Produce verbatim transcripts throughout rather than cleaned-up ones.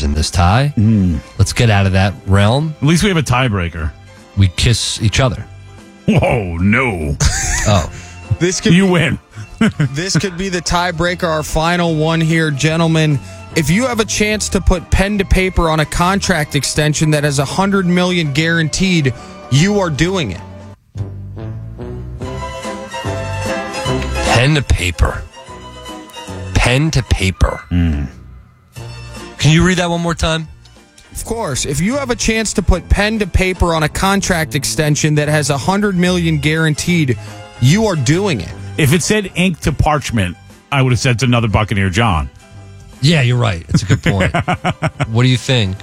partners in this tie. Mm. Let's get out of that realm. At least we have a tiebreaker. We kiss each other. Whoa, no. Oh. This could you be, win. This could be the tiebreaker, our final one here, gentlemen. If you have a chance to put pen to paper on a contract extension that has one hundred million dollars guaranteed, you are doing it. Pen to paper. Pen to paper. Mm. Can you read that one more time? Of course. If you have a chance to put pen to paper on a contract extension that has one hundred million dollars guaranteed, you are doing it. If it said ink to parchment, I would have said it's another Buccaneer John. Yeah, you're right. It's a good point. What do you think?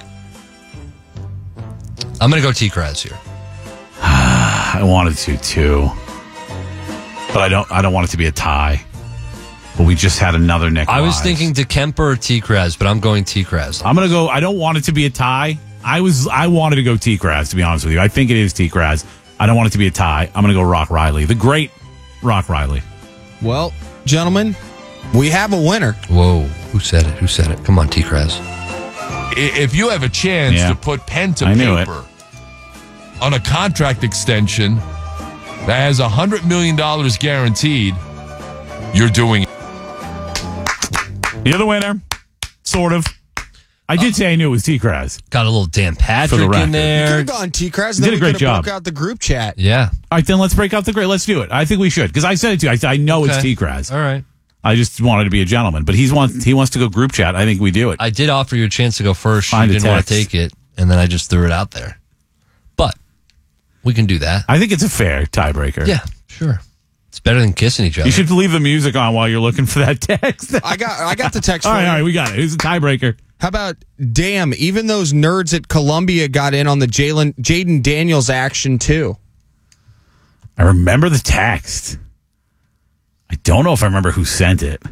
I'm going to go T-Kraz here. I wanted to, too. But I don't I don't want it to be a tie. But we just had another Nick I was Wise. thinking DeKemper or T-Kraz, but I'm going T-Kraz. I'm going to go, I don't want it to be a tie. I was I wanted to go T-Kraz, to be honest with you. I think it is T-Kraz. I don't want it to be a tie. I'm going to go Rock Riley. The great Rock Riley. Well, gentlemen, we have a winner. Whoa. Who said it? Who said it? Come on, T-Kraz. If you have a chance Yeah. to put pen to I knew it. paper on a contract extension that has one hundred million dollars guaranteed, you're doing it. You're the winner. Sort of. I did say I knew it was T-Kraz. Got a little Dan For the Patrick record. in You could there. have gone T-Kraz. You Then did a we great could have job. broke out the group chat. Yeah. All right, then let's break out the great. Let's do it. I think we should. Because I said it to you. I, said, I know it's Okay. T-Kraz. All right. I just wanted to be a gentleman. But he's wants, he wants to go group chat. I think we do it. I did offer you a chance to go first. Find you a didn't want to text. take it, and then I just threw it out there. But we can do that. I think it's a fair tiebreaker. Yeah, sure. It's better than kissing each other. You should leave the music on while you're looking for that text. I got I got the text all for right, you. all right, we got it. Who's the tiebreaker? How about, damn, even those nerds at Columbia got in on the Jalen Jaden Daniels action, too. I remember the text. I don't know if I remember who sent it.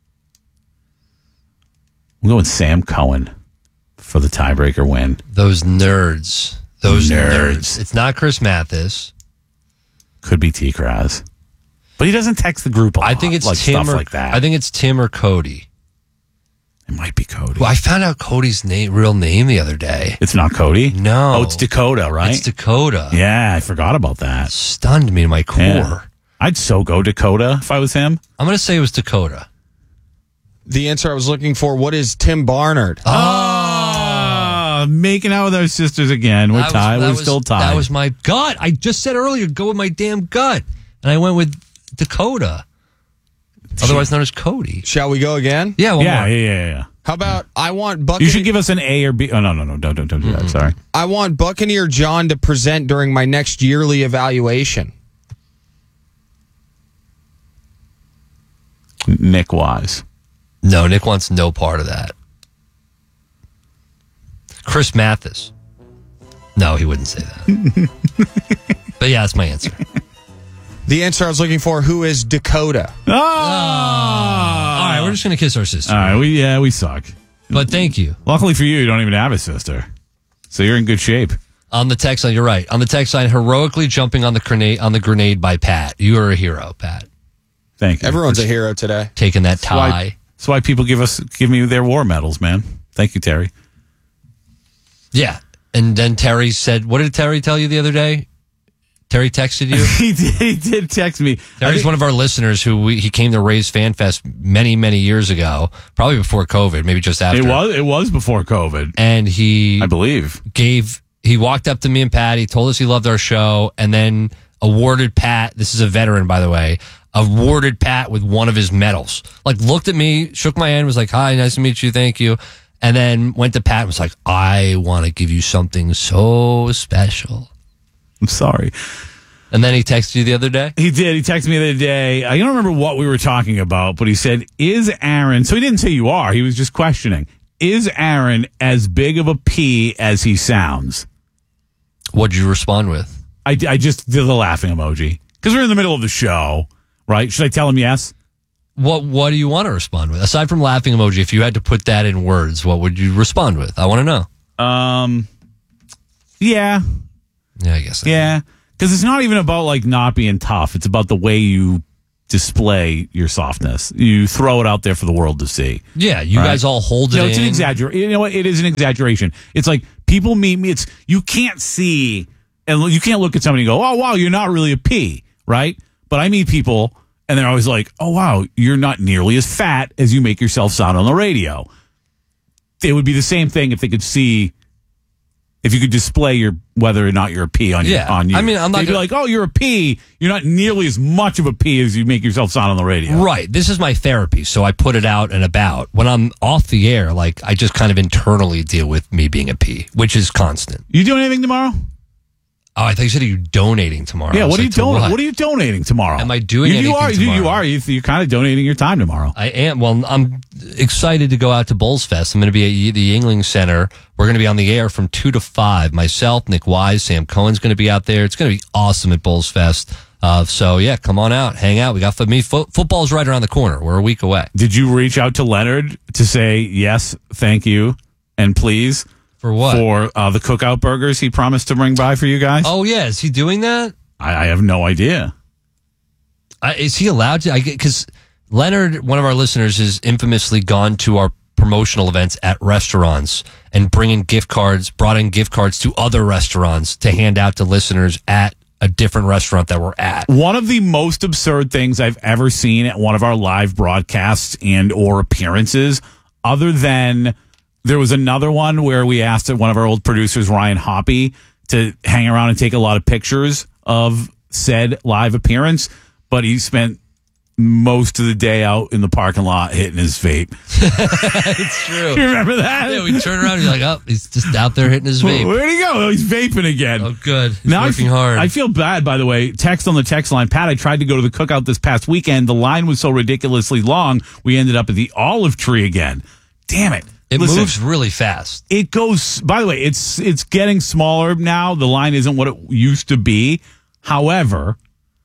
I'm going Sam Cohen for the tiebreaker win. Those nerds. Those nerds. Nerds. It's not Chris Mathis. Could be T-Kraz. But he doesn't text the group a lot. I think it's like Tim stuff or, like that. I think it's Tim or Cody. It might be Cody. Well, I found out Cody's name, real name the other day. It's not Cody? No. Oh, it's Dakota, right? It's Dakota. Yeah, I forgot about that. Stunned me to my core. Yeah. I'd so go Dakota if I was him. I'm going to say it was Dakota. The answer I was looking for, what is Tim Barnard? Oh, making out with our sisters again. We're That was- tied. that We're was- still tied. That was my gut. I just said earlier, go with my damn gut. And I went with Dakota. Otherwise known as Cody. Shall we go again? Yeah, one yeah, more. yeah, yeah, yeah. How about, I want You Buccaneer, should give us an A or B. Oh, no, no, no. Don't, don't, don't do that. Sorry. I want Buccaneer John to present during my next yearly evaluation. Nick Wise. No, Nick wants no part of that. Chris Mathis. No, he wouldn't say that. But yeah, that's my answer. The answer I was looking for, who is Dakota? Oh! All right, we're just going to kiss our sister. All right, we, yeah, we suck. But thank you. Luckily for you, you don't even have a sister. So you're in good shape. On the text line, you're right. On the text line, heroically jumping on the grenade on the grenade by Pat. You are a hero, Pat. Thank you. Everyone's a hero today. Taking that That's why, tie. that's why people give us give me their war medals, man. Thank you, Terry. Yeah. And then Terry said, what did Terry tell you the other day? Terry texted you? he did. He did text me. Terry's one of our listeners who we, he came to Ray's Fan Fest many, many years ago, probably before COVID, maybe just after. It was. It was before COVID, And he I believe. gave, he walked up to me and Pat. He told us he loved our show and then awarded Pat, this is a veteran, by the way, awarded Pat with one of his medals. Like looked at me, shook my hand, was like, hi, nice to meet you. Thank you. And then went to Pat and was like, I want to give you something so special. I'm sorry. And then he texted you the other day? He did. He texted me the other day. I don't remember what we were talking about, but he said, is Aaron, so he didn't say you are, he was just questioning, is Aaron as big of a P as he sounds? What'd you respond with? I, I just did the laughing emoji. Because we're in the middle of the show, right? Should I tell him yes? What What do you want to respond with? Aside from laughing emoji, if you had to put that in words, what would you respond with? I want to know. Um, yeah. Yeah, I guess. So. Yeah. Because it's not even about, like, not being tough. It's about the way you display your softness. You throw it out there for the world to see. Yeah, you Right. guys all hold it No, it's in. an exaggeration. You know what? It is an exaggeration. It's like people meet me. It's you can't see and you can't look at somebody and go, "Oh wow, you're not really a P," right? But I meet people and they're always like, "Oh wow, you're not nearly as fat as you make yourself sound on the radio." It would be the same thing if they could see. If you could display your whether or not you're a P on your Yeah. on you, I mean, I'm not they'd be gonna- like, "Oh, you're a P. You're not nearly as much of a P as you make yourself sound on the radio." Right. This is my therapy, so I put it out and about. When I'm off the air, like I just kind of internally deal with me being a P, which is constant. You doing anything tomorrow? Oh, I thought you said you donating tomorrow. Yeah. I was What are you like, to doing? What? What are you donating tomorrow? Am I doing you, you anything are, you- You tomorrow? are. You, you're kind of donating your time tomorrow. I am. Well, I'm excited to go out to Bulls Fest. I'm going to be at the Yuengling Center. We're going to be on the air from two to five. Myself, Nick Wise, Sam Cohen's going to be out there. It's going to be awesome at Bulls Fest. Uh, so yeah, come on out, hang out. We got for me. Fo- football's right around the corner. We're a week away. Did you reach out to Leonard to say yes, thank you, and please For what? for uh, the cookout burgers he promised to bring by for you guys? Oh yeah, is he doing that? I, I have no idea. Uh, is he allowed to? I because Leonard, one of our listeners, has infamously gone to our promotional events at restaurants and bringing gift cards, brought in gift cards to other restaurants to hand out to listeners at a different restaurant that we're at. One of the most absurd things I've ever seen at one of our live broadcasts and or appearances, other than there was another one where we asked one of our old producers, Ryan Hoppy, to hang around and take a lot of pictures of said live appearance, but he spent most of the day out in the parking lot hitting his vape. It's true. You remember that? Yeah, we turn around and you're like, oh, he's just out there hitting his vape. Where'd he go? Oh, he's vaping again. Oh, good. He's Now I working f- hard. I feel bad, by the way. Text on the text line. Pat, I tried to go to the cookout this past weekend. The line was so ridiculously long, we ended up at the Olive Tree again. Damn it. it Listen, moves really fast. It goes, by the way, it's it's getting smaller now. The line isn't what it used to be. However,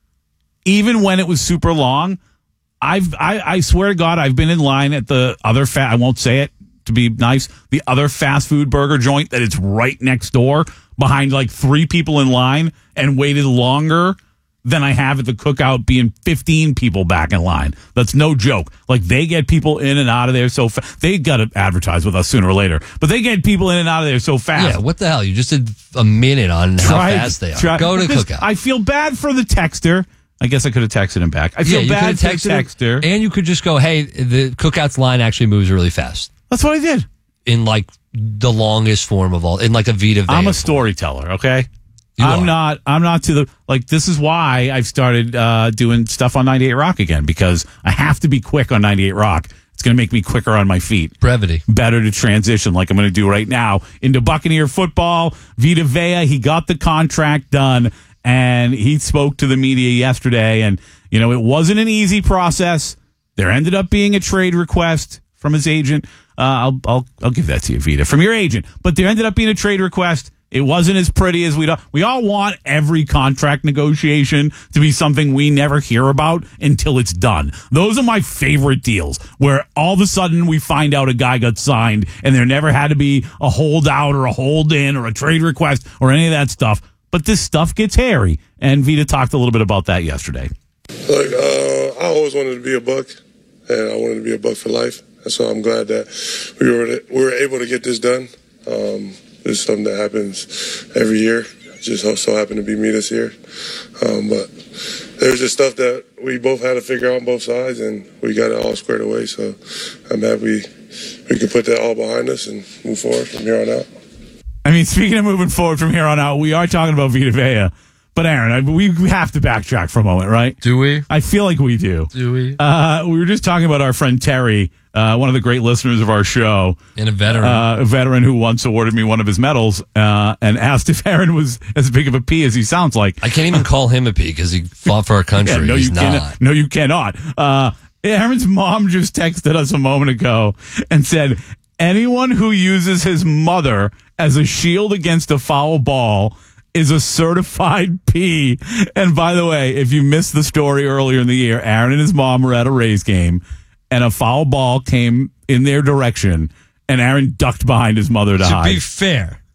even when it was super long, I've I, I swear to God, I've been in line at the other fat. I won't say it to be nice. The other fast food burger joint that it's right next door, behind like three people in line, and waited longer than I have at the cookout, being fifteen people back in line. That's no joke. Like they get people in and out of there so fast. They got to advertise with us sooner or later, but they get people in and out of there so fast. Yeah, what the hell? You just did a minute on how Try- fast they are. try- Go to because cookout. I feel bad for the texter. I guess I could have texted him back. I yeah, feel you bad could for have the texted him, texter. and you could just go, hey, the cookout's line actually moves really fast. That's what I did. In like the longest form of all, in like a Vita. I'm a form. storyteller, okay? You I'm are. not I'm not to the like this is why I've started uh, doing stuff on ninety-eight Rock again, because I have to be quick on ninety-eight Rock. It's going to make me quicker on my feet. Brevity. Better to transition like I'm going to do right now into Buccaneer football. Vita Vea, he got the contract done, and he spoke to the media yesterday, and you know, it wasn't an easy process. There ended up being a trade request from his agent. Uh, I'll, I'll, I'll give that to you, Vita, from your agent. But there ended up being a trade request. It wasn't as pretty as we do. We all want every contract negotiation to be something we never hear about until it's done. Those are my favorite deals, where all of a sudden we find out a guy got signed and there never had to be a holdout or a hold in or a trade request or any of that stuff. But this stuff gets hairy. And Vita talked a little bit about that yesterday. Look, uh, I always wanted to be a Buck, and I wanted to be a Buck for life. And so I'm glad that we were we were able to get this done. Um, this is something that happens every year. It just so happened to be me this year. Um, but there's just stuff that we both had to figure out on both sides, and we got it all squared away. So I'm happy we can put that all behind us and move forward from here on out. I mean, speaking of moving forward from here on out, we are talking about Vita Vea. But Aaron, I, we we have to backtrack for a moment, right? Do we? I feel like we do. Do we? Uh, we were just talking about our friend Terry, uh, one of the great listeners of our show, And a veteran. uh, a veteran who once awarded me one of his medals, uh, and asked if Aaron was as big of a P as he sounds like. I can't even call him a P because he fought for our country. Yeah, no, He's you not. cannot. No, you cannot. Uh, Aaron's mom just texted us a moment ago and said, anyone who uses his mother as a shield against a foul ball is a certified P. And by the way, if you missed the story earlier in the year, Aaron and his mom were at a Rays game, and a foul ball came in their direction, and Aaron ducked behind his mother to, To hide. be fair,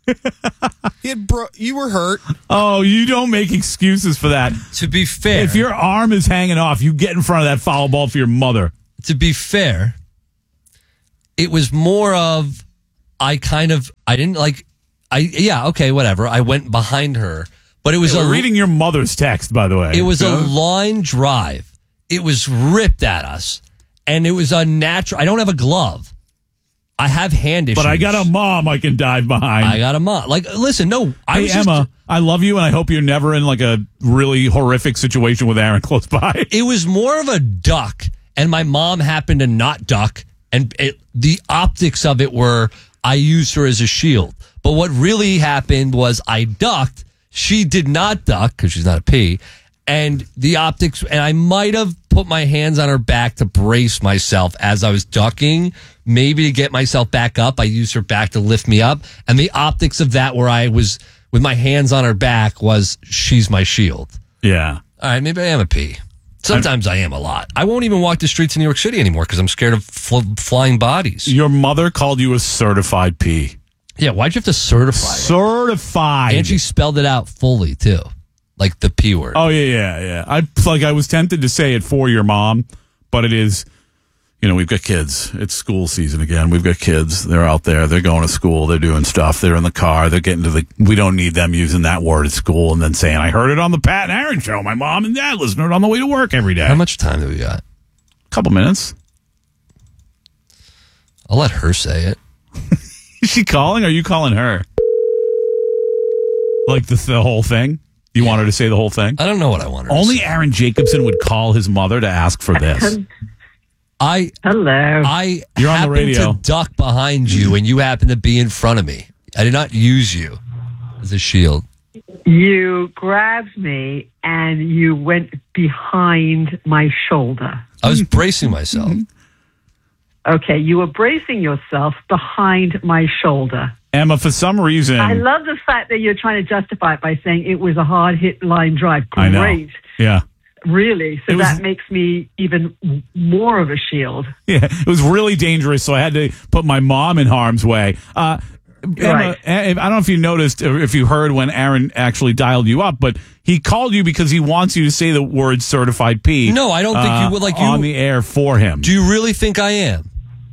He had bro- you were hurt. Oh, you don't make excuses for that. To be fair, If your arm is hanging off, you get in front of that foul ball for your mother. to be fair, it was more of I kind of I didn't like I yeah okay whatever I went behind her, but it was We're a reading your mother's text, by the way. it was a Yeah. line drive. It was ripped at us, and it was unnatural. I don't have a glove. I have hand issues, But I got a mom I can dive behind. I got a mom. Like listen, no, I hey, was just- Emma, I love you, and I hope you're never in like a really horrific situation with Aaron close by. It was more of a duck, and my mom happened to not duck, and it, the optics of it were I used her as a shield. But what really happened was I ducked. She did not duck because she's not a P, and the optics, and I might have put my hands on her back to brace myself as I was ducking, maybe to get myself back up. I used her back to lift me up, and the optics of that where I was with my hands on her back was she's my shield. Yeah. All right, maybe I am a P. Sometimes I am a lot. I won't even walk the streets of New York City anymore because I'm scared of fl- flying bodies. Your mother called you a certified P. Yeah, why'd you have to certify it? Certified. And she spelled it out fully, too. Like the P word. Oh, yeah, yeah, yeah. I like I was tempted to say it for your mom, but it is, you know, we've got kids. It's school season again. We've got kids. They're out there. They're going to school. They're doing stuff. They're in the car. They're getting to the, we don't need them using that word at school and then saying, I heard it on the Pat and Aaron show. My mom and dad listen to it on the way to work every day. How much time do we got? Couple minutes. I'll let her say it. Is she calling or are you calling her? Like the, the whole thing? You want her to say the whole thing? I don't know what I want her Only to say. Aaron Jacobson would call his mother to ask for this. I, Hello. I You're on the happened radio. to duck behind you and you happened to be in front of me. I did not use you as a shield. You grabbed me and you went behind my shoulder. I was bracing myself. Okay, you were bracing yourself behind my shoulder. Emma, for some reason. I love the fact that you're trying to justify it by saying it was a hard hit line drive. I know. Great. Yeah. Really. So It was- that makes me even more of a shield. Yeah, it was really dangerous, so I had to put my mom in harm's way. Uh, Emma, Right. I don't know if you noticed or if you heard when Aaron actually dialed you up, but he called you because he wants you to say the word certified P. No, I don't think uh, you would. Like you on the air for him. Do you really think I am?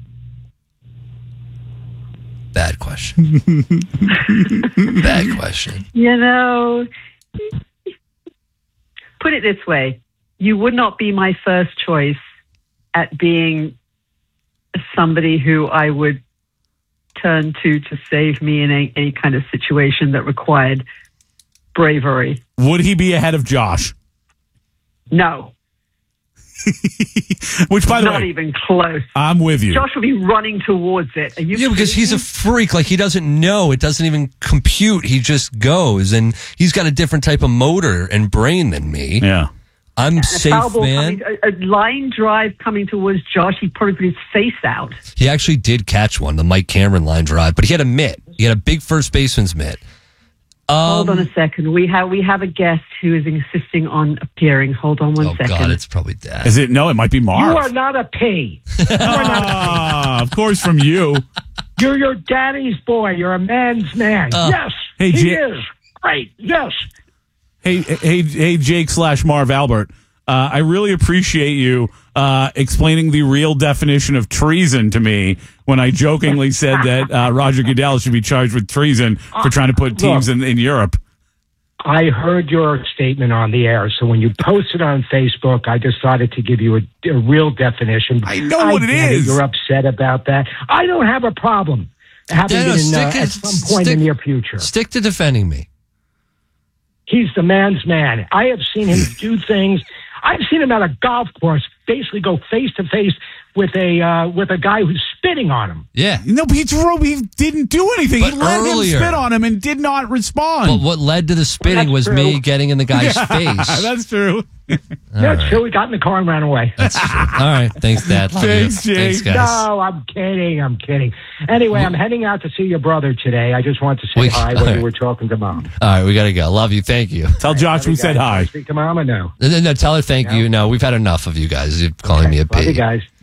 Bad question. Bad question. You know, put it this way. You would not be my first choice at being somebody who I would turn to to save me in a, any kind of situation that required bravery. Would he be ahead of Josh? No, Which, by the not way, even close. I'm with you. Josh will be running towards it. Are you Yeah, because he's a freak. Like he doesn't know. It doesn't even compute. He just goes, and he's got a different type of motor and brain than me. Yeah. I'm a safe, foul ball man. coming, a, a line drive coming towards Josh. He probably put his face out. He actually did catch one, the Mike Cameron line drive, but he had a mitt. He had a big first baseman's mitt. Hold Um, on a second. We have we have a guest who is insisting on appearing. Hold on one oh second. God, it's probably Dad. Is it? No, it might be Marv. You are not a P. Ah, of course, from you. You're your daddy's boy. You're a man's man. yes, Hey, he J- is. Great. Yes. Hey, hey, hey, Jake slash Marv Albert. Uh, I really appreciate you uh, explaining the real definition of treason to me when I jokingly said that uh, Roger Goodell should be charged with treason for trying to put teams in, in Europe. I heard your statement on the air, so when you posted on Facebook, I decided to give you a, a real definition. I know what it get is. You're upset about that. I don't have a problem having Yeah, no, it in, uh, stick at it- some point stick- in the near future. Stick to defending me. He's the man's man. I have seen him do things. I've seen him at a golf course basically go face to face with a uh, with a guy who's spitting on him. Yeah. No, but he, drove, he didn't do anything. But he let earlier- him spit on him and did not respond. But what led to the spitting That's was true. me getting in the guy's face. That's true. That's true. He got in the car and ran away. That's true. All right. Thanks, Dad. Love Thanks, you. Jake. Thanks, guys. No, I'm kidding. I'm kidding. Anyway, I'm heading out to see your brother today. I just want to say We- hi all when right. you were talking to Mom. All right. We got to go. Love you. Thank you. Tell Josh we said hi. Speak to Mom or no? No, no, no, tell her thank you. No, we've had enough of you guys. You're calling me a Love you pig. guys.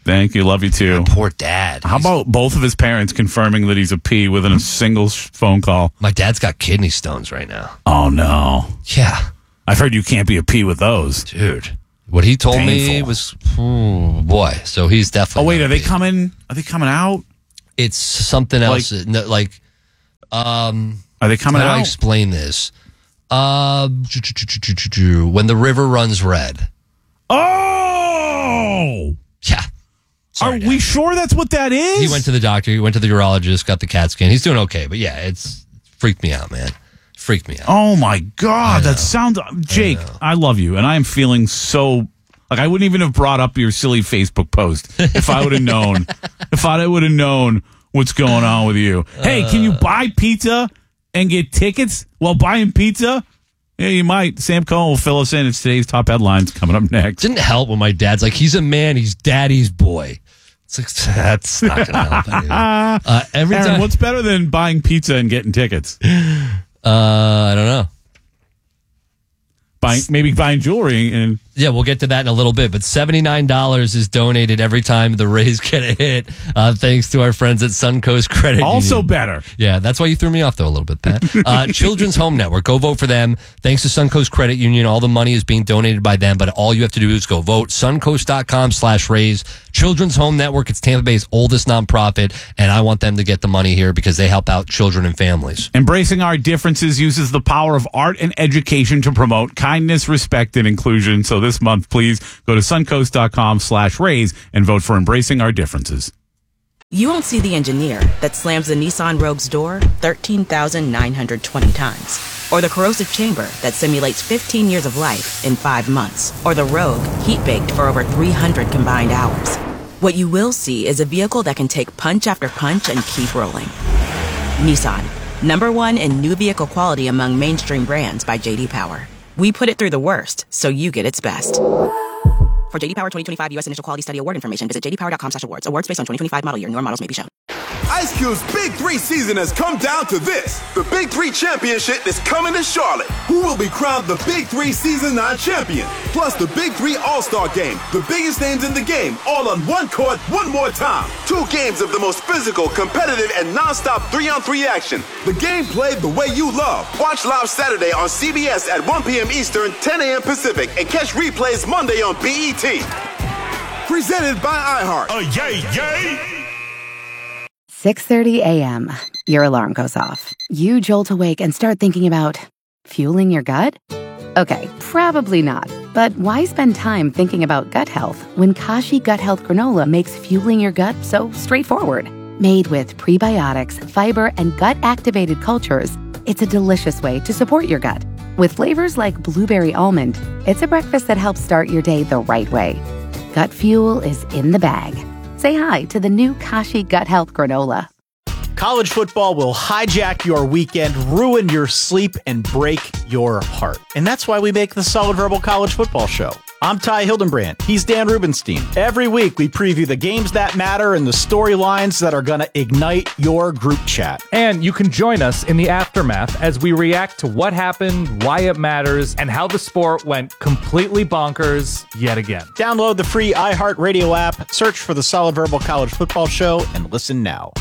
Thank you. Love you too. Poor dad. How He's- about both of his parents confirming that he's a P within a single sh- phone call? My dad's got kidney stones right now. Oh, no. Yeah. I've heard you can't be a P with those. Dude. What he told me Painful. was, oh, boy. So he's definitely. Oh, wait. Are they P. coming? Are they coming out? It's something else. Like, no, like um, Are they coming how do I out? explain this? Uh, when the river runs red. Oh! Yeah. Sorry, Are Dad. we sure that's what that is? He went to the doctor. He went to the urologist, got the CAT scan. He's doing okay. But yeah, it's freaked me out, man. Freaked me out. Oh my God, that sounds. Jake, I, I love you, and I am feeling so. Like I wouldn't even have brought up your silly Facebook post if I would have known. If I would have known what's going on with you. Hey, can you buy pizza and get tickets while buying pizza? Yeah, you might. Sam Cohen will fill us in. It's today's top headlines coming up next. Didn't help when my dad's like, he's a man, he's daddy's boy. It's like, that's not going to help anyone. Uh, every Aaron, time, what's better than buying pizza and getting tickets? uh, I don't know. Buying, maybe buying jewelry and. Yeah, we'll get to that in a little bit. But seventy-nine dollars is donated every time the Rays get a hit, uh, thanks to our friends at Suncoast Credit Also Union. better. Yeah, that's why you threw me off, though, a little bit, Pat. Uh, Children's Home Network. Go vote for them. Thanks to Suncoast Credit Union. All the money is being donated by them, but all you have to do is go vote. Suncoast.com slash Rays. Children's Home Network. It's Tampa Bay's oldest nonprofit, and I want them to get the money here because they help out children and families. Embracing Our Differences uses the power of art and education to promote kindness, respect, and inclusion. So this month, please go to suncoast.com slash raise and vote for Embracing Our Differences. You won't see the engineer that slams the Nissan Rogue's door thirteen thousand nine hundred twenty times. Or the corrosive chamber that simulates fifteen years of life in five months. Or the Rogue heat-baked for over three hundred combined hours. What you will see is a vehicle that can take punch after punch and keep rolling. Nissan, number one in new vehicle quality among mainstream brands by J D Power. We put it through the worst, so you get its best. For J D Power twenty twenty-five U S Initial Quality Study Award information, visit j d power dot com slash awards. Awards based on twenty twenty-five model year. Newer models may be shown. Ice Cube's Big Three season has come down to this. The Big Three Championship is coming to Charlotte. Who will be crowned the Big Three Season nine champion? Plus the Big Three All-Star Game. The biggest names in the game, all on one court, one more time. Two games of the most physical, competitive, and non-stop three-on-three action. The game played the way you love. Watch live Saturday on C B S at one p.m. Eastern, ten a.m. Pacific, and catch replays Monday on B E T. Presented by iHeart. Oh, yay, yay! six thirty a.m. Your alarm goes off. You jolt awake and start thinking about fueling your gut? Okay, probably not. But why spend time thinking about gut health when Kashi Gut Health Granola makes fueling your gut so straightforward? Made with prebiotics, fiber, and gut-activated cultures, it's a delicious way to support your gut. With flavors like blueberry almond, it's a breakfast that helps start your day the right way. Gut fuel is in the bag. Say hi to the new Kashi Gut Health Granola. College football will hijack your weekend, ruin your sleep, and break your heart. And that's why we make the Solid Verbal College Football Show. I'm Ty Hildenbrand. He's Dan Rubenstein. Every week, we preview the games that matter and the storylines that are going to ignite your group chat. And you can join us in the aftermath as we react to what happened, why it matters, and how the sport went completely bonkers yet again. Download the free iHeartRadio app, search for the Solid Verbal College Football Show, and listen now.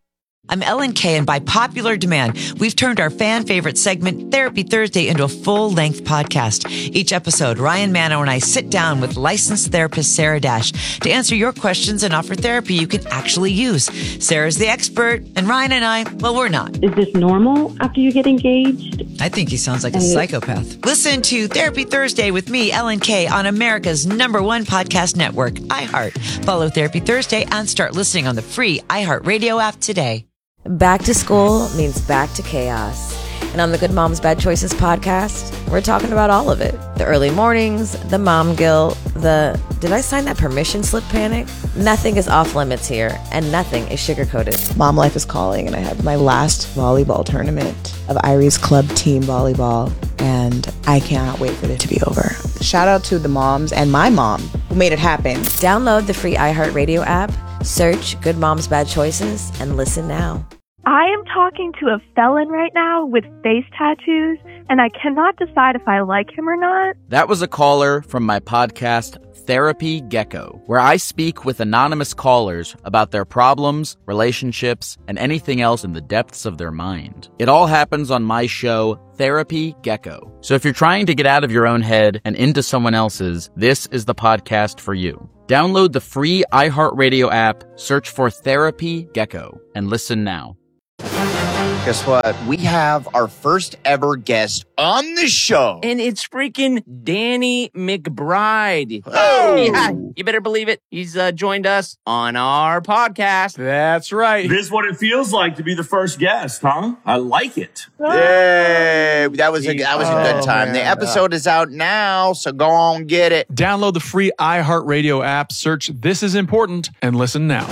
I'm Ellen Kay, and by popular demand, we've turned our fan favorite segment, Therapy Thursday, into a full-length podcast. Each episode, Ryan Mano and I sit down with licensed therapist Sarah Dash to answer your questions and offer therapy you can actually use. Sarah's the expert, and Ryan and I, well, we're not. Is this normal after you get engaged? I think he sounds like a psychopath. Listen to Therapy Thursday with me, Ellen Kay, on America's number one podcast network, iHeart. Follow Therapy Thursday and start listening on the free iHeartRadio app today. Back to school means back to chaos. And on the Good Moms Bad Choices podcast, we're talking about all of it. The early mornings, the mom guilt, the did I sign that permission slip panic? Nothing is off limits here, and nothing is sugar-coated. Mom life is calling, and I have my last volleyball tournament of Irie's club team volleyball, and I cannot wait for it to be over. Shout out to the moms and my mom who made it happen. Download the free iHeartRadio app, search Good Moms Bad Choices, and listen now. I am talking to a felon right now with face tattoos and I cannot decide if I like him or not. That was a caller from my podcast, Therapy Gecko, where I speak with anonymous callers about their problems, relationships, and anything else in the depths of their mind. It all happens on my show, Therapy Gecko. So if you're trying to get out of your own head and into someone else's, this is the podcast for you. Download the free iHeartRadio app, search for Therapy Gecko, and listen now. Guess what? We have our first ever guest on the show. And it's freaking Danny McBride. Oh. Yeah, you better believe it. He's uh, joined us on our podcast. That's right. This is what it feels like to be the first guest, huh? I like it. Yay. That was a, that was a good Oh, time. man. The episode is out now, so go on get it. Download the free iHeartRadio app, search This Is Important, and listen now.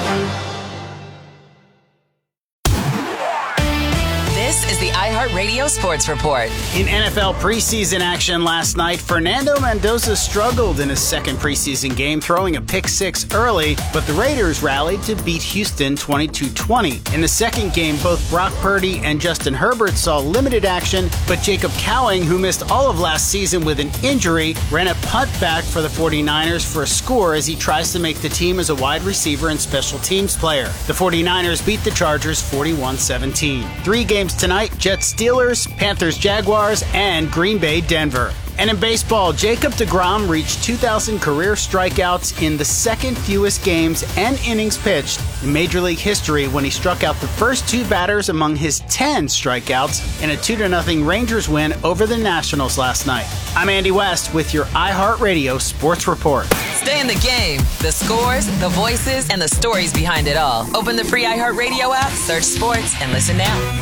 This is the iHeartRadio Sports Report. In N F L preseason action last night, Fernando Mendoza struggled in his second preseason game, throwing a pick six early, but the Raiders rallied to beat Houston twenty-two twenty. In the second game, both Brock Purdy and Justin Herbert saw limited action, but Jacob Cowing, who missed all of last season with an injury, ran a punt back for the 49ers for a score as he tries to make the team as a wide receiver and special teams player. The 49ers beat the Chargers forty-one seventeen. Three games tonight: Jets Steelers, Panthers Jaguars, and Green Bay Denver. And in baseball, Jacob deGrom reached two thousand career strikeouts in the second fewest games and innings pitched in Major League history when he struck out the first two batters among his ten strikeouts in a two to nothing Rangers win over the Nationals last night. I'm Andy West with your iHeartRadio Sports Report. Stay in the game. The scores, the voices, and the stories behind it all. Open the free iHeartRadio app, search sports, and listen now.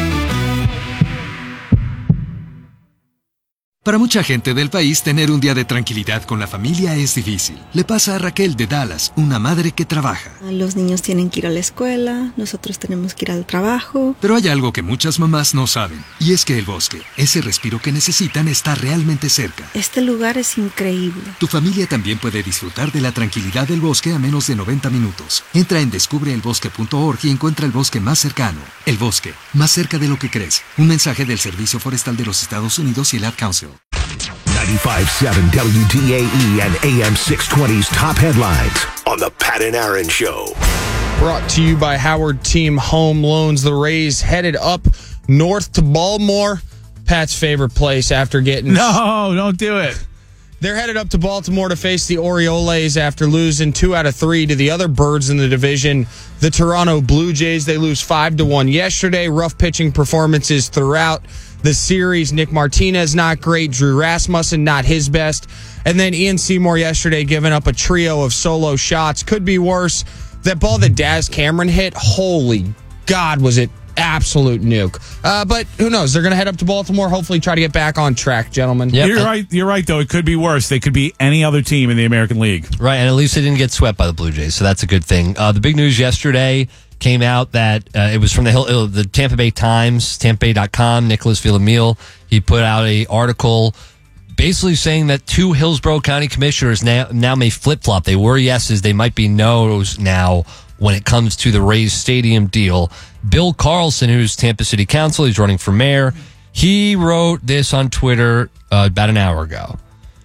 Para mucha gente del país, tener un día de tranquilidad con la familia es difícil. Le pasa a Raquel de Dallas, una madre que trabaja. Los niños tienen que ir a la escuela, nosotros tenemos que ir al trabajo. Pero hay algo que muchas mamás no saben, y es que el bosque, ese respiro que necesitan, está realmente cerca. Este lugar es increíble. Tu familia también puede disfrutar de la tranquilidad del bosque a menos de noventa minutos. Entra en descubre el bosque punto org y encuentra el bosque más cercano. El bosque, más cerca de lo que crees. Un mensaje del Servicio Forestal de los Estados Unidos y el Ad Council. ninety-five point seven W D A E and A M six twenty's top headlines on the Pat and Aaron Show. Brought to you by Howard Team Home Loans. The Rays headed up north to Baltimore, Pat's favorite place after getting... No, don't do it. They're headed up to Baltimore to face the Orioles after losing two out of three to the other birds in the division, the Toronto Blue Jays. They lose five to one yesterday. Rough pitching performances throughout the series. Nick Martinez not great. Drew Rasmussen not his best. And then Ian Seymour yesterday giving up a trio of solo shots. Could be worse. That ball that Daz Cameron hit, holy God, was it absolute nuke. Uh, but who knows? They're going to head up to Baltimore, hopefully try to get back on track, gentlemen. Yep. You're right. You're right, though. It could be worse. They could be any other team in the American League. Right, and at least they didn't get swept by the Blue Jays, so that's a good thing. Uh, the big news yesterday came out that uh, it was from the Hill, the Tampa Bay Times, tampa bay dot com, Nicholas Villamil. He put out an article basically saying that two Hillsborough County commissioners now, now may flip-flop. They were yeses, they might be nos now when it comes to the Rays Stadium deal. Bill Carlson, who's Tampa City Council, he's running for mayor, he wrote this on Twitter uh, about an hour ago.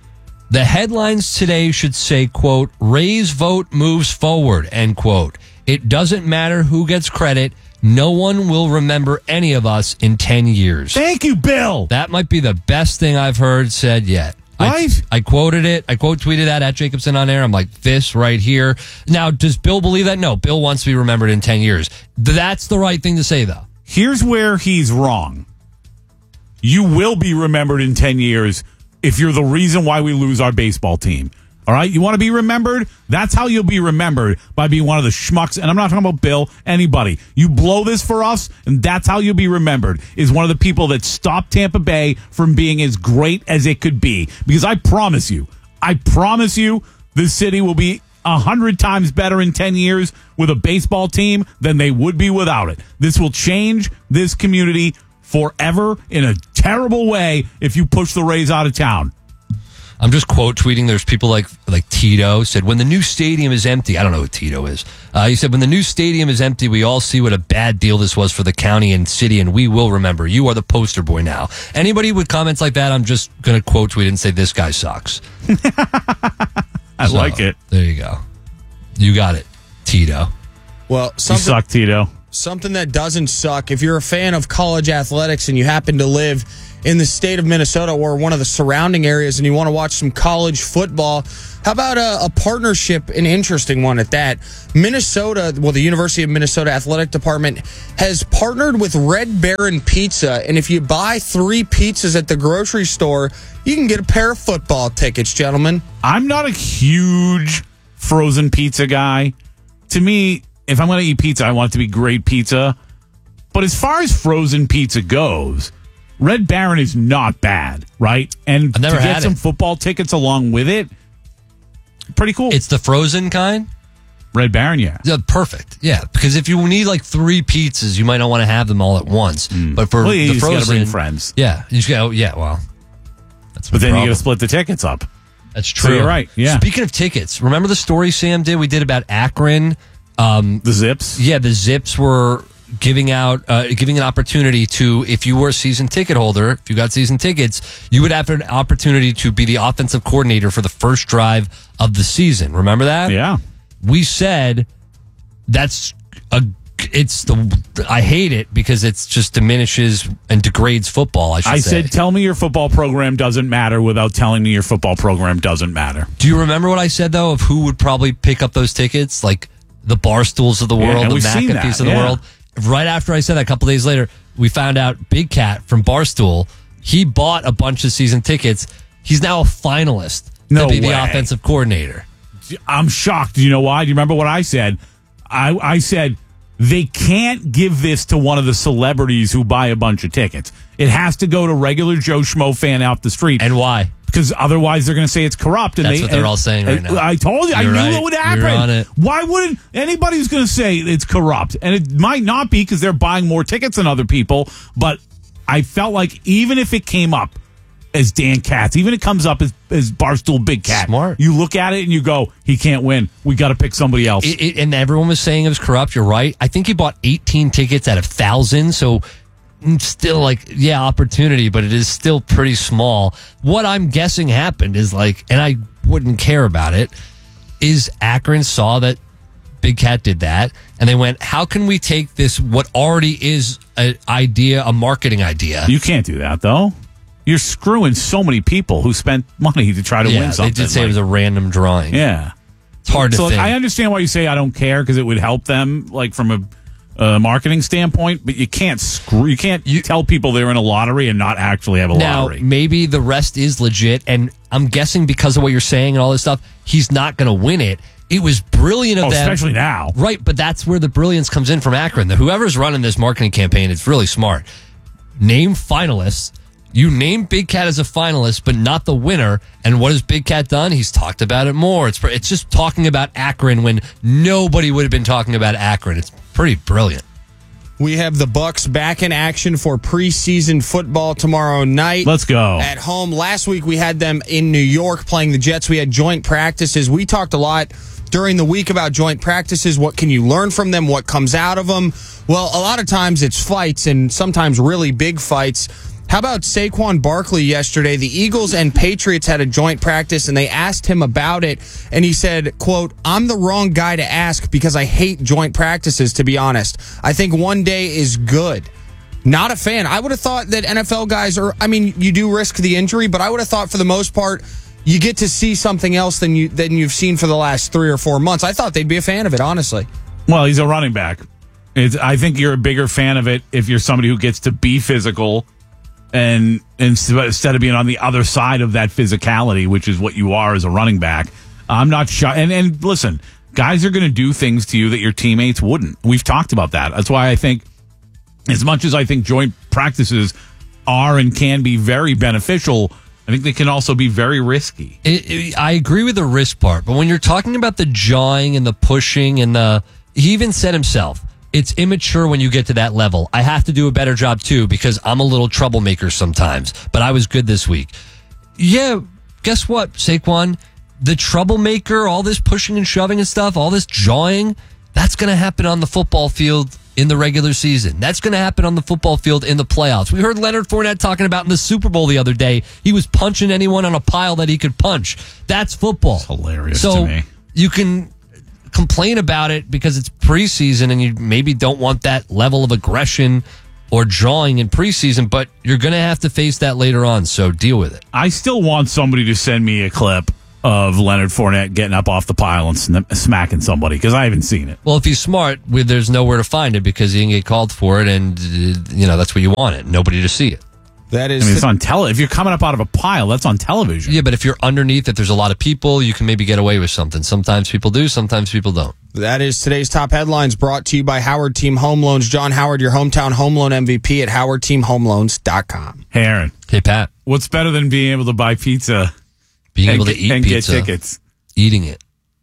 The headlines today should say, quote, Rays vote moves forward, end quote. It doesn't matter who gets credit. No one will remember any of us in ten years. Thank you, Bill. That might be the best thing I've heard said yet. Right? I, I quoted it. I quote tweeted that at Jacobson on air. I'm like, this right here. Now, does Bill believe that? No. Bill wants to be remembered in ten years. That's the right thing to say, though. Here's where he's wrong. You will be remembered in ten years if you're the reason why we lose our baseball team. All right? You want to be remembered? That's how you'll be remembered, by being one of the schmucks. And I'm not talking about Bill, anybody. You blow this for us, and that's how you'll be remembered, is one of the people that stopped Tampa Bay from being as great as it could be. Because I promise you, I promise you, this city will be a hundred times better in ten years with a baseball team than they would be without it. This will change this community forever in a terrible way if you push the Rays out of town. I'm just quote tweeting. There's people like like Tito said, when the new stadium is empty. I don't know who Tito is. Uh, he said, when the new stadium is empty, we all see what a bad deal this was for the county and city, and we will remember. You are the poster boy now. Anybody with comments like that, I'm just going to quote tweet and say, this guy sucks. I So, like it. There you go. You got it, Tito. Well, You something, suck, Tito. something that doesn't suck. If you're a fan of college athletics and you happen to live in the state of Minnesota or one of the surrounding areas and you want to watch some college football, how about a, a partnership, an interesting one at that? Minnesota, well, the University of Minnesota Athletic Department has partnered with Red Baron Pizza, and if you buy three pizzas at the grocery store, you can get a pair of football tickets, gentlemen. I'm not a huge frozen pizza guy. To me, if I'm going to eat pizza, I want it to be great pizza. But as far as frozen pizza goes, Red Baron is not bad, right? And I've never to get had some it. football tickets along with it, pretty cool. It's the frozen kind? Red Baron, yeah. Yeah, perfect. Yeah, because if you need like three pizzas, you might not want to have them all at once. But for Well, you the just frozen, gotta bring friends. Yeah, you just go. Yeah, well, that's But the then you problem. got to split the tickets up. That's So true. you're right, yeah. Speaking of tickets, remember the story Sam did? We did about Akron. Um, the Zips? Yeah, the Zips were giving out, uh, giving an opportunity to, if you were a season ticket holder, if you got season tickets, you would have an opportunity to be the offensive coordinator for the first drive of the season. Remember that? Yeah. We said that's a, it's the, I hate it because it's just diminishes and degrades football, I should I say. said, tell me your football program doesn't matter without telling me your football program doesn't matter. Do you remember what I said, though, of who would probably pick up those tickets? Like the Barstools of the Yeah, world, and the we've seen that, McAfees of the yeah. world. Right after I said that, a couple days later, we found out Big Cat from Barstool, he bought a bunch of season tickets. He's now a finalist No to be way. the offensive coordinator. I'm shocked. Do you know why? Do you remember what I said? I, I said they can't give this to one of the celebrities who buy a bunch of tickets. It has to go to regular Joe Schmo fan out the street. And why? Because otherwise they're going to say it's corrupt. And That's they, what they're and- all saying right and now. I told you. I You're knew right. it would You're happen. on it. Why wouldn't anybody who's going to say it's corrupt? And it might not be because they're buying more tickets than other people. But I felt like even if it came up as Dan Katz, even if it comes up as, as Barstool Big Cat, Smart. you look at it and you go, he can't win. We got to pick somebody else. It, it, and everyone was saying it was corrupt. You're right. I think he bought eighteen tickets out of one thousand. So mm, still like, yeah, opportunity, but it is still pretty small. What I'm guessing happened is like, and I wouldn't care about it, is Akron saw that Big Cat did that, and they went, how can we take this, what already is an idea, a marketing idea? You can't do that, though. You're screwing so many people who spent money to try to yeah, win something. they did say like- it was a random drawing. Yeah. It's hard so to think. I understand why you say I don't care because it would help them, like from a uh, marketing standpoint. But you can't screw. You can't tell people they're in a lottery and not actually have a Now, lottery. maybe the rest is legit, and I'm guessing because of what you're saying and all this stuff, he's not going to win it. It was brilliant of Oh, them. especially now. Right, but that's where the brilliance comes in from Akron. The, whoever's running this marketing campaign, it's really smart. Name finalists. You name Big Cat as a finalist, but not the winner. And what has Big Cat done? He's talked about it more. It's it's just talking about Akron when nobody would have been talking about Akron. It's pretty brilliant. We have the Bucks back in action for preseason football tomorrow night. Let's go. At home. Last week we had them in New York playing the Jets. We had joint practices. We talked a lot during the week about joint practices. What can you learn from them? What comes out of them? Well, a lot of times it's fights and sometimes really big fights. How about Saquon Barkley yesterday? The Eagles and Patriots had a joint practice, and they asked him about it, and he said, quote, I'm the wrong guy to ask because I hate joint practices, to be honest. I think one day is good. Not a fan. I would have thought that N F L guys are, I mean, you do risk the injury, but I would have thought for the most part, you get to see something else than, you, than you've seen for the last three or four months. I thought they'd be a fan of it, honestly. Well, he's a running back. It's, I think you're a bigger fan of it if you're somebody who gets to be physical. And, and instead of being on the other side of that physicality, which is what you are as a running back, I'm not sure. And, and listen, guys are going to do things to you that your teammates wouldn't. We've talked about that. That's why I think, as much as I think joint practices are and can be very beneficial, I think they can also be very risky. It, it, I agree with the risk part, but when you're talking about the jawing and the pushing and the, he even said himself, it's immature when you get to that level. I have to do a better job too because I'm a little troublemaker sometimes, but I was good this week. Yeah, guess what, Saquon? The troublemaker, all this pushing and shoving and stuff, all this jawing, that's going to happen on the football field in the regular season. That's going to happen on the football field in the playoffs. We heard Leonard Fournette talking about in the Super Bowl the other day. He was punching anyone on a pile that he could punch. That's football. It's hilarious so to me. You can complain about it because it's preseason and you maybe don't want that level of aggression or jawing in preseason, but you're going to have to face that later on, so deal with it. I still want somebody to send me a clip of Leonard Fournette getting up off the pile and sn- smacking somebody, because I haven't seen it. Well, if he's smart, we, there's nowhere to find it because he didn't get called for it, and, uh, you know, that's what you wanted. Nobody to see it. That is, I mean, it's on tele. If you're coming up out of a pile, that's on television. Yeah, but if you're underneath, if there's a lot of people, you can maybe get away with something. Sometimes people do, sometimes people don't. That is today's top headlines, brought to you by Howard Team Home Loans. John Howard, your hometown home loan M V P at howard team home loans dot com. Hey, Aaron. Hey, Pat. What's better than being able to buy pizza? Being and able to get, eat and pizza. get tickets. Eating it.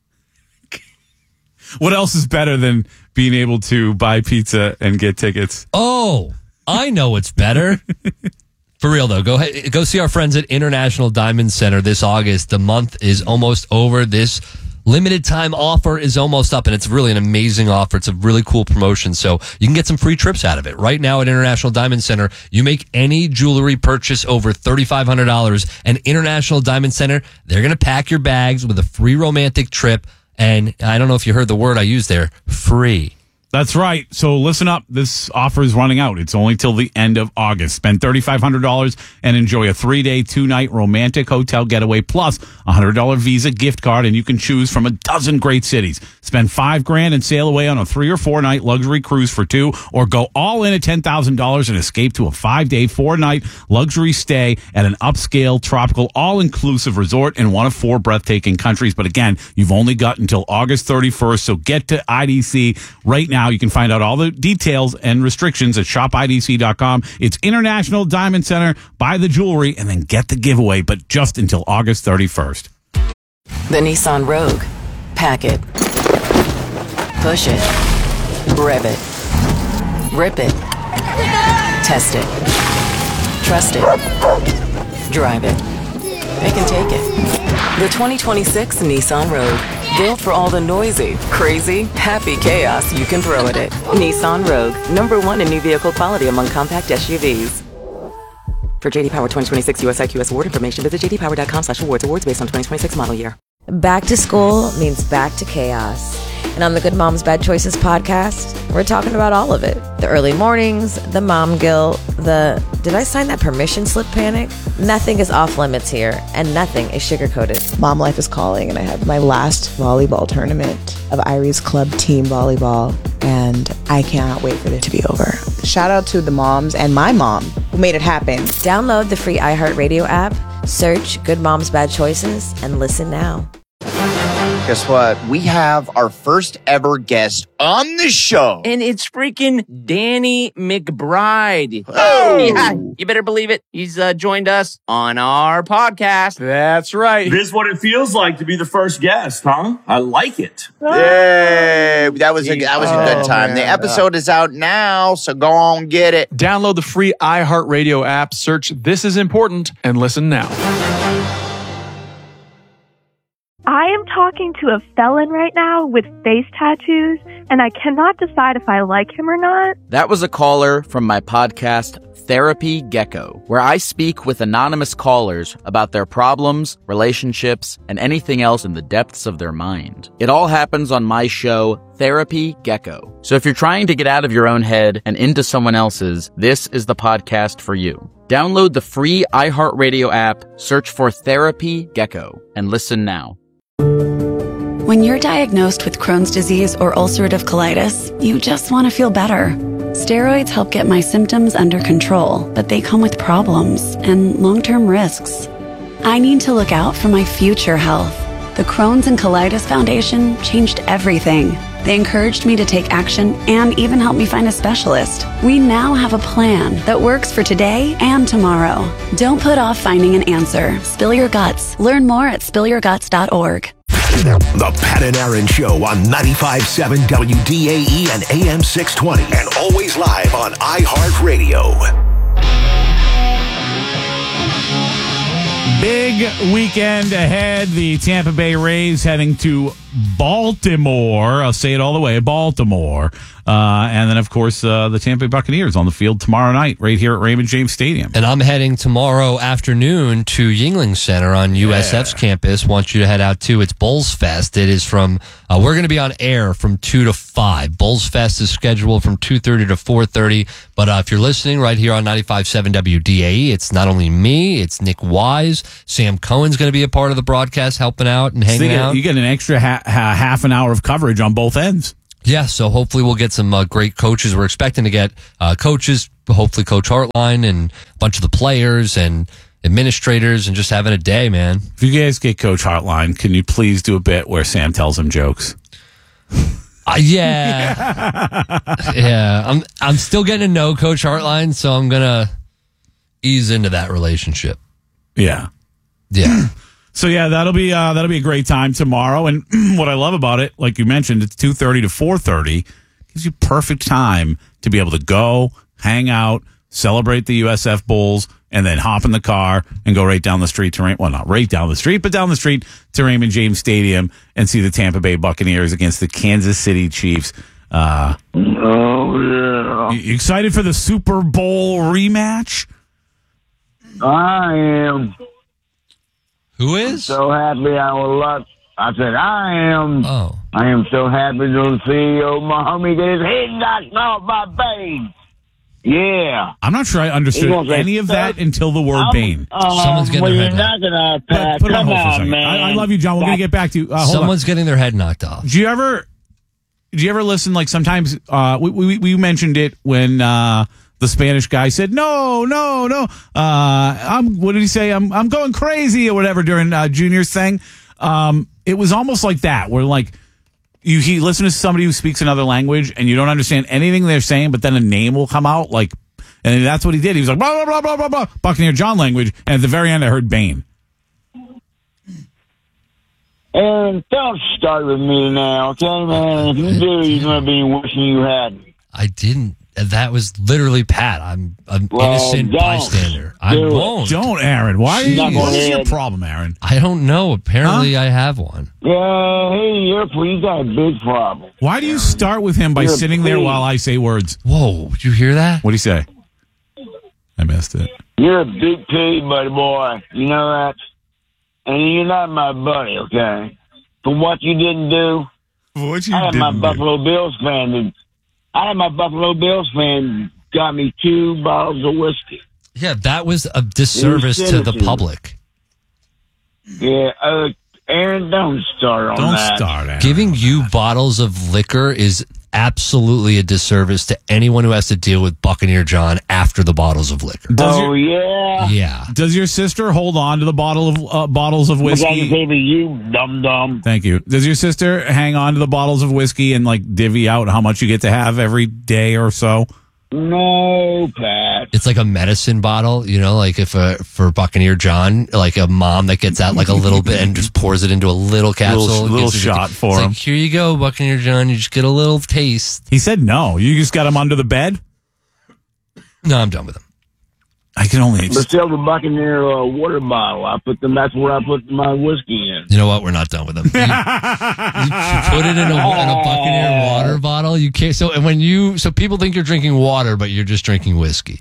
What else is better than being able to buy pizza and get tickets? Oh, I know what's better. For real, though, go ahead, go see our friends at International Diamond Center this August. The month is almost over. This limited time offer is almost up, and it's really an amazing offer. It's a really cool promotion, so you can get some free trips out of it. Right now at International Diamond Center, you make any jewelry purchase over thirty-five hundred dollars, and International Diamond Center, they're going to pack your bags with a free romantic trip, and I don't know if you heard the word I used there, free. That's right. So listen up. This offer is running out. It's only till the end of August. Spend thirty-five hundred dollars and enjoy a three-day, two-night romantic hotel getaway plus a one hundred dollars Visa gift card, and you can choose from a dozen great cities. Spend five grand and sail away on a three- or four-night luxury cruise for two, or go all in at ten thousand dollars and escape to a five-day, four-night luxury stay at an upscale, tropical, all-inclusive resort in one of four breathtaking countries. But again, you've only got until August thirty-first, so get to I D C right now. You can find out all the details and restrictions at shop I D C dot com. It's International Diamond Center. Buy the jewelry and then get the giveaway, but just until August thirty-first. The Nissan Rogue. Pack it. Push it. Rev it. Rip it. Test it. Trust it. Drive it. They can take it. The twenty twenty-six Nissan Rogue. Built for all the noisy, crazy, happy chaos you can throw at it. Nissan Rogue. Number one in new vehicle quality among compact S U Vs. For J D Power twenty twenty-six U S I Q S award information, visit j d power dot com slash awards. Awards based on twenty twenty-six model year. Back to school means back to chaos. And on the Good Moms Bad Choices podcast, we're talking about all of it. The early mornings, the mom guilt, the did I sign that permission slip panic? Nothing is off limits here, and nothing is sugar-coated. Mom life is calling, and I have my last volleyball tournament of Irie's Club Team Volleyball, and I cannot wait for it to be over. Shout out to the moms and my mom who made it happen. Download the free iHeartRadio app, search Good Moms Bad Choices, and listen now. Guess what? We have our first ever guest on the show. And it's freaking Danny McBride. Oh! Yeah, you better believe it. He's uh, joined us on our podcast. That's right. This is what it feels like to be the first guest, huh? I like it. Yay! That was a that was a good time. man. The episode is out now, so go on get it. Download the free iHeartRadio app, search This Is Important, and listen now. I am talking to a felon right now with face tattoos, and I cannot decide if I like him or not. That was a caller from my podcast, Therapy Gecko, where I speak with anonymous callers about their problems, relationships, and anything else in the depths of their mind. It all happens on my show, Therapy Gecko. So if you're trying to get out of your own head and into someone else's, this is the podcast for you. Download the free iHeartRadio app, search for Therapy Gecko, and listen now. When you're diagnosed with Crohn's disease or ulcerative colitis, you just want to feel better. Steroids help get my symptoms under control, but they come with problems and long-term risks. I need to look out for my future health. The Crohn's and Colitis Foundation changed everything. They encouraged me to take action and even helped me find a specialist. We now have a plan that works for today and tomorrow. Don't put off finding an answer. Spill your guts. Learn more at spill your guts dot org. The Pat and Aaron Show on ninety-five point seven W D A E and A M six twenty, and always live on iHeartRadio. Big weekend ahead. The Tampa Bay Rays heading to Baltimore. I'll say it all the way, Baltimore. Uh, and then, of course, uh, the Tampa Bay Buccaneers on the field tomorrow night right here at Raymond James Stadium. And I'm heading tomorrow afternoon to Yuengling Center on U S F's yeah. campus. Want you to head out, too. It's Bulls Fest. It is from, uh, we're going to be on air from two to five. Bulls Fest is scheduled from two thirty to four thirty. But uh, if you're listening right here on ninety-five point seven W D A E, it's not only me, it's Nick Wise. Sam Cohen's going to be a part of the broadcast, helping out and hanging so out. You get an extra ha- ha- half an hour of coverage on both ends. Yeah, so hopefully we'll get some uh, great coaches. We're expecting to get uh, coaches, hopefully Coach Hartline and a bunch of the players and administrators, and just having a day, man. If you guys get Coach Hartline, can you please do a bit where Sam tells him jokes? Uh, yeah. yeah. I'm I'm still getting to know Coach Hartline, so I'm going to ease into that relationship. Yeah. Yeah. So yeah, that'll be uh, that'll be a great time tomorrow. And what I love about it, like you mentioned, it's two thirty to four thirty. Gives you perfect time to be able to go, hang out, celebrate the U S F Bulls, and then hop in the car and go right down the street to Raymond. Well, not right down the street, but down the street to Raymond James Stadium and see the Tampa Bay Buccaneers against the Kansas City Chiefs. Uh, oh yeah! You excited for the Super Bowl rematch? I am. Who is? So happy I was luck. I said, I am. Oh. I am so happy to see old Muhammad get his head knocked off by Bane. Yeah. I'm not sure I understood any of that until the word I'm, Bane. Um, Someone's getting well, their you're head not gonna Put, pack. put it on Come hold for a on, second. man. I, I love you, John. We're going to get back to you. Uh, hold Someone's on. getting their head knocked off. Do you ever, do you ever listen, like sometimes, uh, we, we, we mentioned it when, uh, the Spanish guy said, no, no, no. Uh, I'm, what did he say? I'm, I'm going crazy or whatever during, uh, Junior's thing. Um, it was almost like that where like you, he listen to somebody who speaks another language and you don't understand anything they're saying, but then a name will come out like, and that's what he did. He was like, blah, blah, blah, blah, blah, blah, Buccaneer John language. And at the very end, I heard Bane. And don't start with me now, okay, man? If you do, you're going to be wishing you hadn't. I didn't. That was literally Pat. I'm an Well, innocent don't. bystander. I Do it. won't. Don't, Aaron. Why are you, Not what is gonna your add. problem, Aaron? I don't know. Apparently, Huh? I have one. Yeah, hey, you're, you got a big problem. Why do you start with him by You're a sitting there pig. while I say words? Whoa, did you hear that? What'd he say? I missed it. You're a big pig, buddy boy. You know that? And you're not my buddy, okay? For what you didn't do, What you I had my didn't do. Buffalo Bills fan. that- I had my Buffalo Bills fan got me two bottles of whiskey. Yeah, that was a disservice You to said the it to me. public. Yeah, uh, Aaron, don't start on Don't that. start, Aaron. Giving you bottles of liquor is absolutely a disservice to anyone who has to deal with Buccaneer John after the bottles of liquor. Does Oh, your, yeah? Yeah. does your sister hold on to the bottle of uh, bottles of Because whiskey? baby, you dum-dum. Thank you. Does your sister hang on to the bottles of whiskey and like divvy out how much you get to have every day or so? No, Pat. It's like a medicine bottle, you know, like if a, for Buccaneer John, like a mom that gets out like a little bit and just pours it into a little capsule. Little- little Gives it- shot for it's him. Like, here you go, Buccaneer John. You just get a little taste. He said no. You just got him under the bed? No, I'm done with him. I can only. But still, the Buccaneer uh, water bottle. I put them. That's where I put my whiskey in. You know what? We're not done with them. You, you put it in a, in a Buccaneer water bottle. You can't. So and when you, so people think you're drinking water, but you're just drinking whiskey.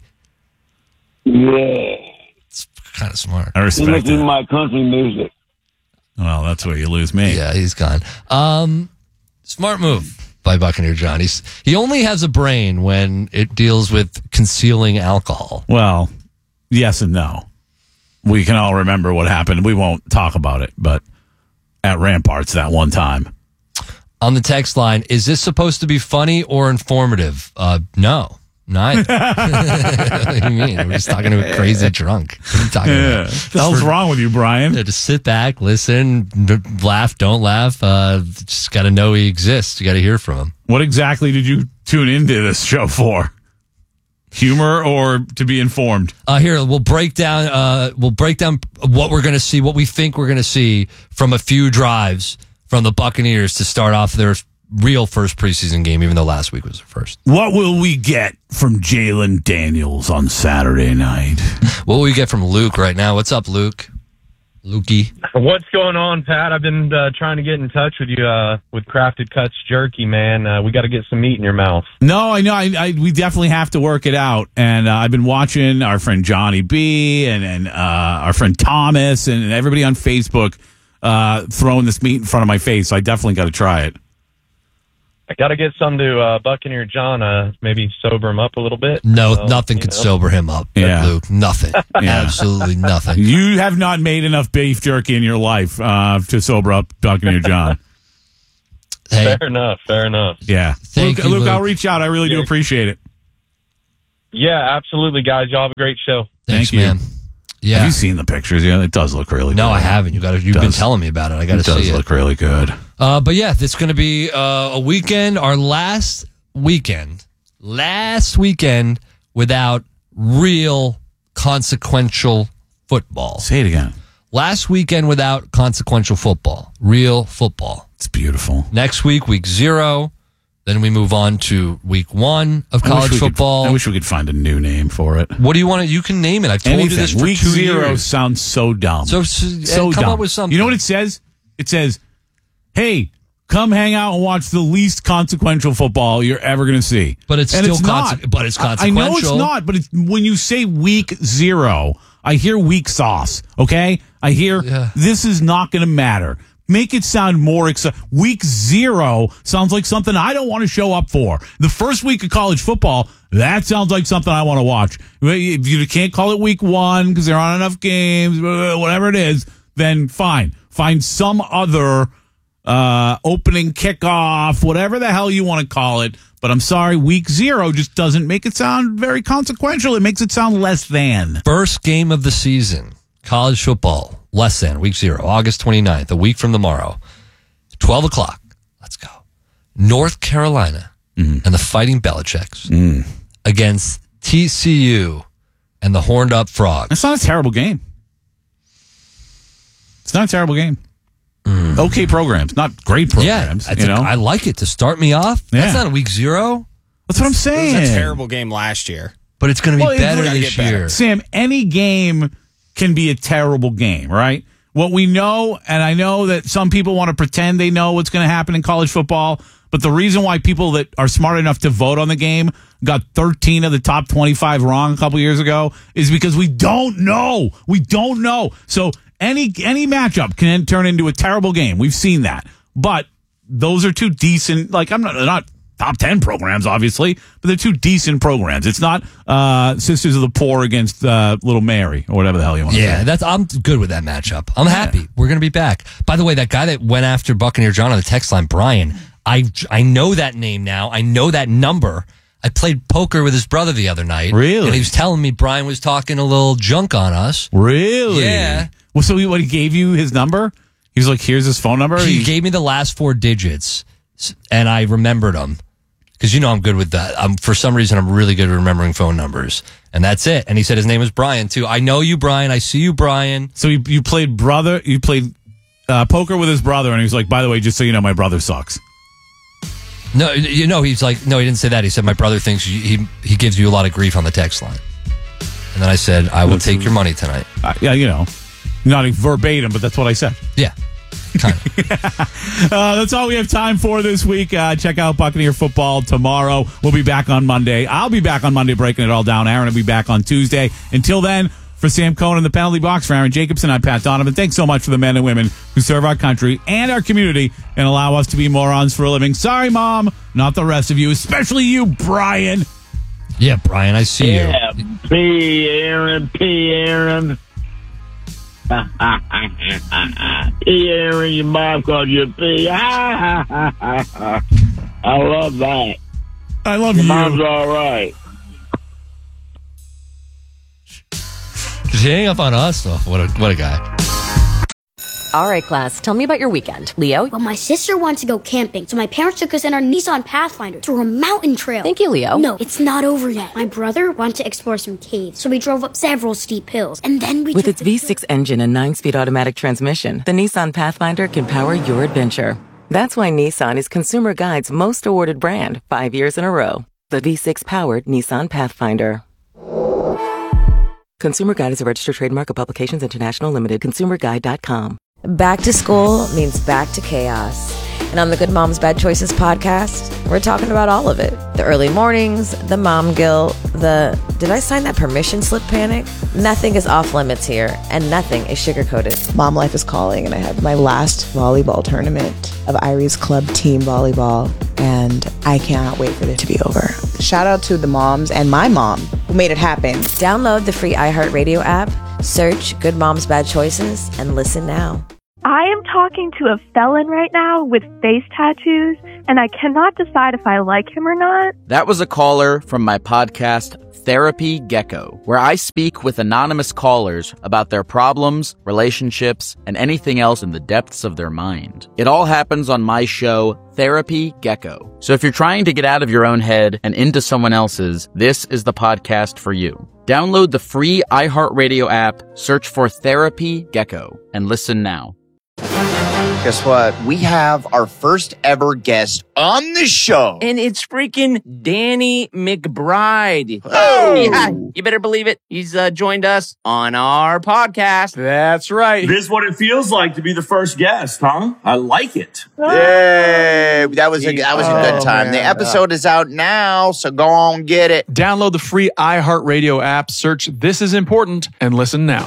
Yeah. It's kind of smart. I You respect listen to it. my country music. Well, that's where you lose me. Yeah, he's gone. Um, smart move by Buccaneer John. He's he only has a brain when it deals with concealing alcohol. Well, yes and no. We can all remember what happened. We won't talk about it, but at Ramparts that one time. On the text line, is this supposed to be funny or informative? Uh, no, neither. What do you mean? We're just talking to a crazy drunk. What are you talking Yeah. about? What the hell's wrong with you, Brian? Yeah, just sit back, listen, n- laugh, don't laugh. Uh, just got to know he exists. You got to hear from him. What exactly did you tune into this show for? Humor or to be informed? Uh, here we'll break down. Uh, we'll break down what we're going to see, what we think we're going to see from a few drives from the Buccaneers to start off their real first preseason game, even though last week was their first. What will we get from Jalen Daniels on Saturday night? What will we get from Luke right now? What's up, Luke? Lukey. What's going on, Pat? I've been uh, trying to get in touch with you uh, with Crafted Cuts Jerky, man. Uh, we got to get some meat in your mouth. No, I know. I, I we definitely have to work it out. And uh, I've been watching our friend Johnny B and and uh, our friend Thomas and everybody on Facebook uh, throwing this meat in front of my face. So I definitely got to try it. I got to get some to uh, Buccaneer John, uh, maybe sober him up a little bit. No, So, nothing you could know. sober him up, Yeah. Luke. Nothing. Absolutely nothing. You have not made enough beef jerky in your life uh, to sober up Buccaneer John. Hey. Fair enough, fair enough. Yeah. Thank Luke, you, Luke, Luke. I'll reach out. I really do Yeah. appreciate it. Yeah, absolutely, guys. Y'all have a great show. Thanks, Thank you. man. Yeah. Have you seen the pictures? Yeah, it does look really No, good. I haven't. You got to. You've been does. telling me about it. I got to It does see it. look really good. Uh, but yeah, it's going to be uh, a weekend, our last weekend, last weekend without real consequential football. Say it again. Last weekend without consequential football, real football. It's beautiful. Next week, week zero. Then we move on to week one of I wish college we could- football. I wish we could find a new name for it. What do you want to? You can name it. I've told you Anything. this for Week two zero years. sounds so dumb. So, so, so come dumb. up with something. You know what it says? It says, "Hey, come hang out and watch the least consequential football you're ever going to see." But it's And still not. conse- but it's I- I know it's consequential. not. But it's, when you say week zero, I hear weak sauce. Okay, I hear this is not going to matter. Make it sound more exciting. Week zero sounds like something I don't want to show up for. The first week of college football, that sounds like something I want to watch. If you can't call it week one because there aren't enough games, whatever it is, then fine. Find some other uh, opening kickoff, whatever the hell you want to call it. But I'm sorry, week zero just doesn't make it sound very consequential. It makes it sound less than. First game of the season, college football, less than, week zero, August twenty-ninth, a week from tomorrow, twelve o'clock. Let's go. North Carolina and the Fighting Belichicks against T C U and the Horned Up Frogs. It's not a terrible game. It's not a terrible game. Okay programs, not great programs. Yeah, you know, I like it to start me off. Yeah. That's not a week zero. That's what I'm It saying. was a terrible game last year. But it's going to be Well, it- better gotta this get better. year. Sam, any game can be a terrible game, right? What we know, and I know that some people want to pretend they know what's going to happen in college football, but the reason why people that are smart enough to vote on the game got thirteen of the top twenty-five wrong a couple years ago is because we don't know. We don't know. So any any matchup can turn into a terrible game. We've seen that. But those are two decent, like, I'm not, they're not top ten programs, obviously, but they're two decent programs. It's not uh, Sisters of the Poor against uh, Little Mary or whatever the hell you want to Yeah, say. that's I'm good with that matchup. I'm happy. We're going to be back. By the way, that guy that went after Buccaneer John on the text line, Brian, I I know that name now. I know that number. I played poker with his brother the other night. Really? And he was telling me Brian was talking a little junk on us. Really? Yeah. Well, so he, what, he gave you his number? He was like, here's his phone number? He He- gave me the last four digits, s- and I remembered them. Because you know I'm good with that. I'm, for some reason, I'm really good at remembering phone numbers. And that's it. And he said his name was Brian, too. I know you, Brian. I see you, Brian. So you, you played brother, you played uh, poker with his brother, and he was like, by the way, just so you know, my brother sucks. No, you know, he's like, no, he didn't say that. He said, my brother thinks you, he he gives you a lot of grief on the text line. And then I said, I will That's- take your money tonight. Uh, yeah, you know, not verbatim, but that's what I said. Yeah. Uh, that's all we have time for this week. Uh, check out Buccaneer football tomorrow. We'll be back on Monday. I'll be back on Monday breaking it all down. Aaron will be back on Tuesday. Until then, for Sam Cohen in the penalty box, for Aaron Jacobson, I'm Pat Donovan. Thanks so much for the men and women who serve our country and our community and allow us to be morons for a living. Sorry, Mom, not the rest of you, especially you, Brian. Yeah, Brian, I see you. Yeah, P. Aaron, P. Aaron. P. Aaron, your mom called you P. I love that. I love your you. mom's all right. Just hang up on us, though. What a, what a guy. All right, class, tell me about your weekend. Leo? Well, my sister wants to go camping, so my parents took us in our Nissan Pathfinder through a mountain trail. Thank you, Leo. No, it's not over yet. My brother wanted to explore some caves, so we drove up several steep hills, and then we With took its V six engine and nine-speed automatic transmission, the Nissan Pathfinder can power your adventure. That's why Nissan is Consumer Guide's most awarded brand five years in a row. The V six-powered Nissan Pathfinder. Consumer Guide is a registered trademark of Publications International Limited. consumer guide dot com. Back to school means back to chaos. And on the Good Moms Bad Choices podcast, we're talking about all of it. The early mornings, the mom guilt, the did I sign that permission slip panic? Nothing is off limits here, and nothing is sugar-coated. Mom life is calling, and I have my last volleyball tournament of Iris Club Team Volleyball, and I cannot wait for it to be over. Shout out to the moms and my mom who made it happen. Download the free iHeartRadio app, search Good Moms Bad Choices, and listen now. I am talking to a felon right now with face tattoos, and I cannot decide if I like him or not. That was a caller from my podcast, Therapy Gecko, where I speak with anonymous callers about their problems, relationships, and anything else in the depths of their mind. It all happens on my show, Therapy Gecko. So if you're trying to get out of your own head and into someone else's, this is the podcast for you. Download the free iHeartRadio app, search for Therapy Gecko, and listen now. Guess what? We have our first ever guest on the show. And it's freaking Danny McBride. Oh! Yeah, you better believe it. He's uh, joined us on our podcast. That's right. This is what it feels like to be the first guest, huh? I like it. Yay! That was a that was a good Oh, time. man. The episode is out now, so go on get it. Download the free iHeartRadio app, search This Is Important, and listen now.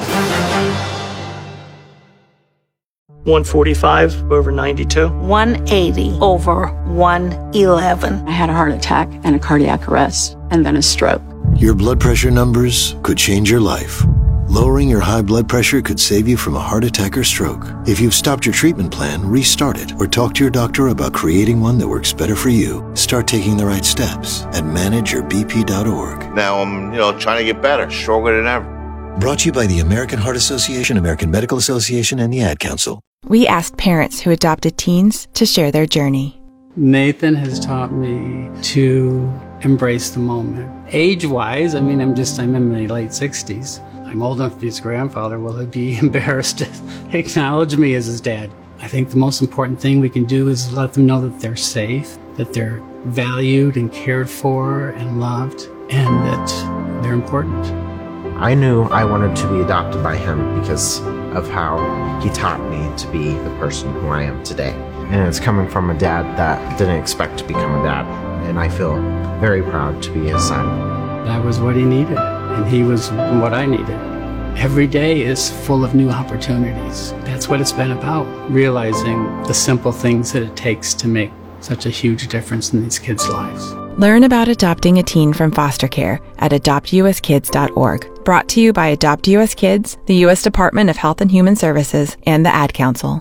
one forty-five over ninety-two. one eighty over one eleven. I had a heart attack and a cardiac arrest and then a stroke. Your blood pressure numbers could change your life. Lowering your high blood pressure could save you from a heart attack or stroke. If you've stopped your treatment plan, restart it or talk to your doctor about creating one that works better for you. Start taking the right steps at manage your b p dot org. Now I'm, you know, trying to get better, stronger than ever. Brought to you by the American Heart Association, American Medical Association, and the Ad Council. We asked parents who adopted teens to share their journey. Nathan has taught me to embrace the moment. Age-wise, I mean, I'm just, I'm in my late sixties. I'm old enough to be his grandfather. Will he be embarrassed to acknowledge me as his dad? I think the most important thing we can do is let them know that they're safe, that they're valued and cared for and loved, and that they're important. I knew I wanted to be adopted by him because of how he taught me to be the person who I am today. And it's coming from a dad that didn't expect to become a dad. And I feel very proud to be his son. That was what he needed, and he was what I needed. Every day is full of new opportunities. That's what it's been about, realizing the simple things that it takes to make such a huge difference in these kids' lives. Learn about adopting a teen from foster care at adopt u s kids dot org. Brought to you by Adopt U S Kids, the U S Department of Health and Human Services, and the Ad Council.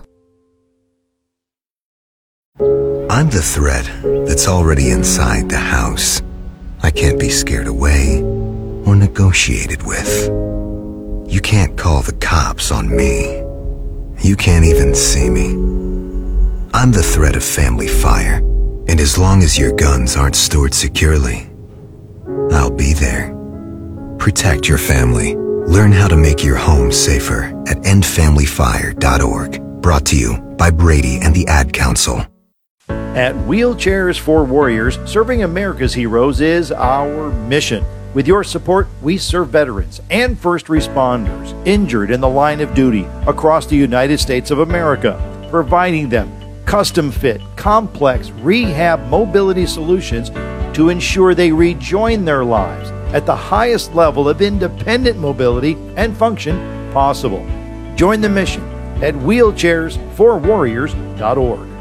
I'm the threat that's already inside the house. I can't be scared away or negotiated with. You can't call the cops on me. You can't even see me. I'm the threat of family fire, and as long as your guns aren't stored securely, I'll be there. Protect your family. Learn how to make your home safer at end family fire dot org. Brought to you by Brady and the Ad Council. At Wheelchairs for Warriors, serving America's heroes is our mission. With your support, we serve veterans and first responders injured in the line of duty across the United States of America, providing them custom-fit, complex rehab mobility solutions to ensure they rejoin their lives at the highest level of independent mobility and function possible. Join the mission at wheelchairs for warriors dot org.